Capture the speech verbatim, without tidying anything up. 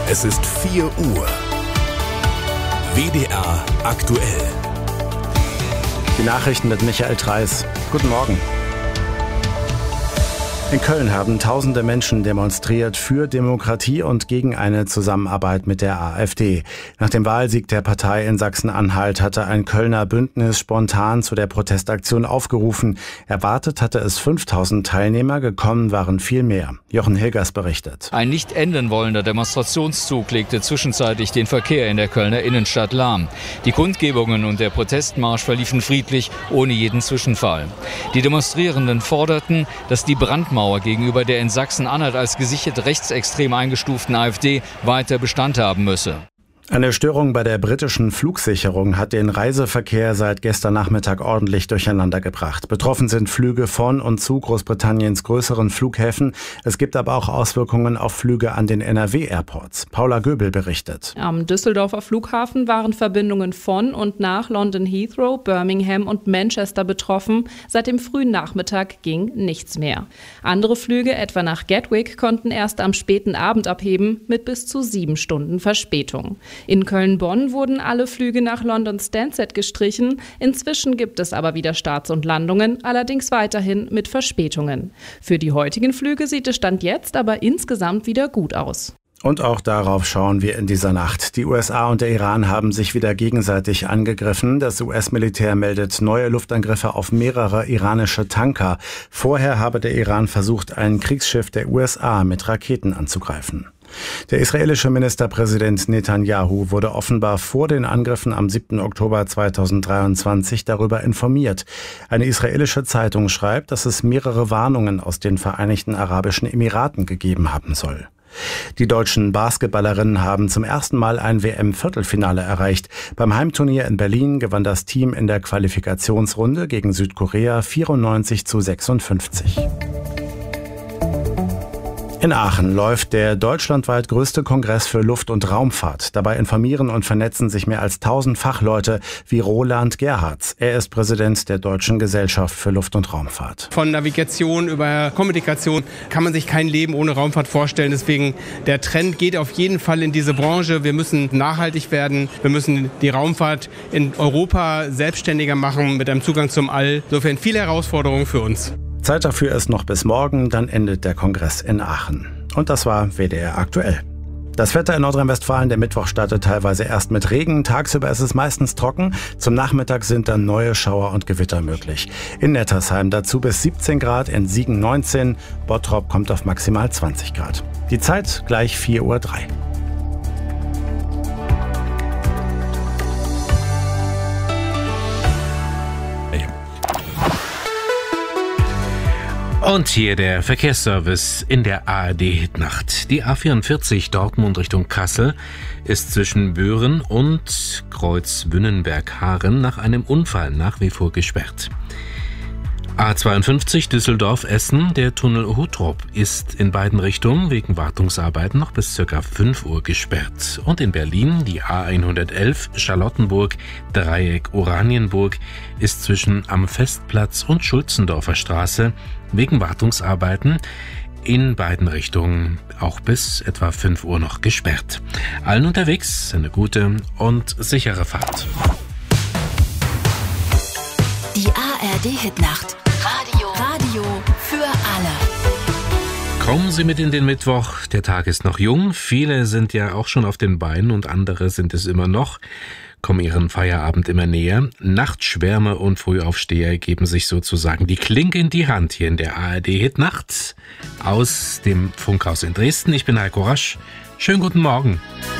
Es ist vier Uhr. W D R aktuell. Die Nachrichten mit Michael Treis. Guten Morgen. In Köln haben tausende Menschen demonstriert für Demokratie und gegen eine Zusammenarbeit mit der AfD. Nach dem Wahlsieg der Partei in Sachsen-Anhalt hatte ein Kölner Bündnis spontan zu der Protestaktion aufgerufen. Erwartet hatte es fünftausend Teilnehmer, gekommen waren viel mehr. Jochen Hilgers berichtet. Ein nicht enden wollender Demonstrationszug legte zwischenzeitlich den Verkehr in der Kölner Innenstadt lahm. Die Kundgebungen und der Protestmarsch verliefen friedlich, ohne jeden Zwischenfall. Die Demonstrierenden forderten, dass die Brandmauer gegenüber der in Sachsen-Anhalt als gesichert rechtsextrem eingestuften AfD weiter Bestand haben müsse. Eine Störung bei der britischen Flugsicherung hat den Reiseverkehr seit gestern Nachmittag ordentlich durcheinander gebracht. Betroffen sind Flüge von und zu Großbritanniens größeren Flughäfen. Es gibt aber auch Auswirkungen auf Flüge an den N R W-Airports. Paula Göbel berichtet. Am Düsseldorfer Flughafen waren Verbindungen von und nach London Heathrow, Birmingham und Manchester betroffen. Seit dem frühen Nachmittag ging nichts mehr. Andere Flüge, etwa nach Gatwick, konnten erst am späten Abend abheben, mit bis zu sieben Stunden Verspätung. In Köln-Bonn wurden alle Flüge nach London Stansted gestrichen. Inzwischen gibt es aber wieder Starts und Landungen, allerdings weiterhin mit Verspätungen. Für die heutigen Flüge sieht es Stand jetzt aber insgesamt wieder gut aus. Und auch darauf schauen wir in dieser Nacht. Die U S A und der Iran haben sich wieder gegenseitig angegriffen. Das U S-Militär meldet neue Luftangriffe auf mehrere iranische Tanker. Vorher habe der Iran versucht, ein Kriegsschiff der U S A mit Raketen anzugreifen. Der israelische Ministerpräsident Netanyahu wurde offenbar vor den Angriffen am siebten Oktober zweitausenddreiundzwanzig darüber informiert. Eine israelische Zeitung schreibt, dass es mehrere Warnungen aus den Vereinigten Arabischen Emiraten gegeben haben soll. Die deutschen Basketballerinnen haben zum ersten Mal ein W M-Viertelfinale erreicht. Beim Heimturnier in Berlin gewann das Team in der Qualifikationsrunde gegen Südkorea vierundneunzig zu sechsundfünfzig. In Aachen läuft der deutschlandweit größte Kongress für Luft- und Raumfahrt. Dabei informieren und vernetzen sich mehr als tausend Fachleute wie Roland Gerhards. Er ist Präsident der Deutschen Gesellschaft für Luft- und Raumfahrt. Von Navigation über Kommunikation kann man sich kein Leben ohne Raumfahrt vorstellen. Deswegen der Trend geht auf jeden Fall in diese Branche. Wir müssen nachhaltig werden. Wir müssen die Raumfahrt in Europa selbstständiger machen mit einem Zugang zum All. Insofern viele Herausforderungen für uns. Zeit dafür ist noch bis morgen, dann endet der Kongress in Aachen. Und das war W D R aktuell. Das Wetter in Nordrhein-Westfalen, der Mittwoch startet teilweise erst mit Regen. Tagsüber ist es meistens trocken. Zum Nachmittag sind dann neue Schauer und Gewitter möglich. In Nettersheim dazu bis siebzehn Grad, in Siegen neunzehn. Bottrop kommt auf maximal zwanzig Grad. Die Zeit gleich vier Uhr drei. Und hier der Verkehrsservice in der A R D-Hitnacht. Die A vierundvierzig Dortmund Richtung Kassel ist zwischen Büren und Kreuz Wünnenberg-Haaren nach einem Unfall nach wie vor gesperrt. A zweiundfünfzig Düsseldorf-Essen, der Tunnel Huttrop ist in beiden Richtungen wegen Wartungsarbeiten noch bis ca. fünf Uhr gesperrt. Und in Berlin die A hundertelf Charlottenburg, Dreieck Oranienburg ist zwischen am Festplatz und Schulzendorfer Straße wegen Wartungsarbeiten in beiden Richtungen auch bis etwa fünf Uhr noch gesperrt. Allen unterwegs eine gute und sichere Fahrt. Die A R D-Hitnacht. Radio. Radio für alle. Kommen Sie mit in den Mittwoch. Der Tag ist noch jung. Viele sind ja auch schon auf den Beinen und andere sind es immer noch. Kommen ihren Feierabend immer näher. Nachtschwärmer und Frühaufsteher geben sich sozusagen die Klinke in die Hand hier in der A R D-Hitnacht aus dem Funkhaus in Dresden. Ich bin Heiko Rasch. Schönen guten Morgen.